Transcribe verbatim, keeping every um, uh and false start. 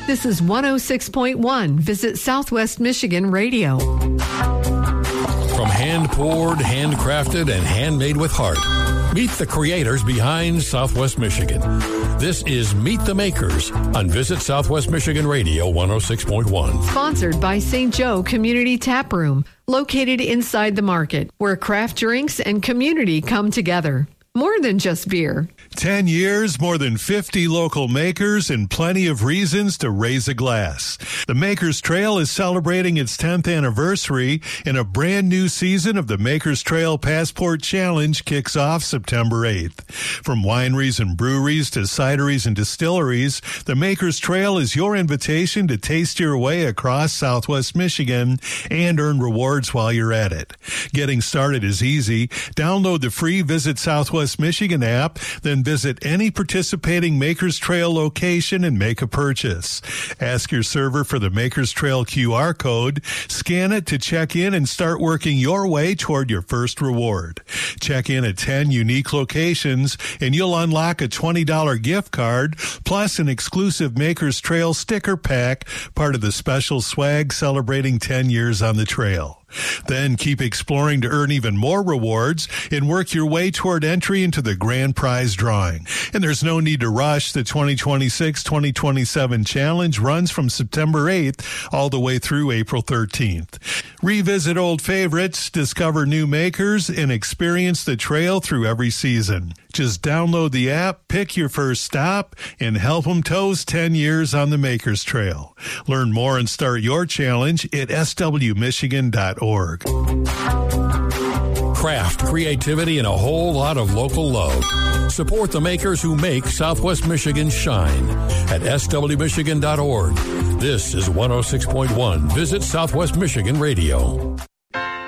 This is one oh six point one. Visit Southwest Michigan Radio. From hand-poured, handcrafted, and handmade with heart, meet the creators behind Southwest Michigan. This is Meet the Makers on Visit Southwest Michigan Radio one oh six point one. Sponsored by Saint Joe Community Tap Room, located inside the market, where craft drinks and community come together. More than just beer. Ten years, more than fifty local makers, and plenty of reasons to raise a glass. The Makers Trail is celebrating its tenth anniversary, and a brand new season of the Makers Trail Passport Challenge kicks off September eighth. From wineries and breweries to cideries and distilleries, the Makers Trail is your invitation to taste your way across Southwest Michigan and earn rewards while you're at it. Getting started is easy. Download the free Visit Southwest Michigan app, then visit any participating Makers Trail location and make a purchase. Ask your server for the Makers Trail Q R code, scan it to check in, and start working your way toward your first reward. Check in at ten unique locations, and you'll unlock a twenty dollars gift card, plus an exclusive Makers Trail sticker pack, part of the special swag celebrating ten years on the trail. Then keep exploring to earn even more rewards and work your way toward entry into the grand prize drawing. And there's no need to rush. The twenty twenty-six twenty twenty-seven challenge runs from September eighth all the way through April thirteenth. Revisit old favorites, discover new makers, and experience the trail through every season. Just download the app, pick your first stop, and help them toast ten years on the Makers Trail. Learn more and start your challenge at s w michigan dot org. Craft, creativity, and a whole lot of local love. Support the makers who make Southwest Michigan shine at s w michigan dot org. This is one oh six point one. Visit Southwest Michigan Radio.